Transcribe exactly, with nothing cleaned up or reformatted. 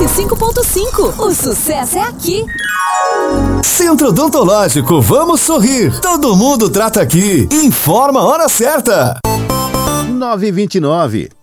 e cinco ponto cinco. O sucesso é aqui. Centro Odontológico Vamos Sorrir. Todo mundo trata aqui. Informa a hora certa. nove e vinte e nove.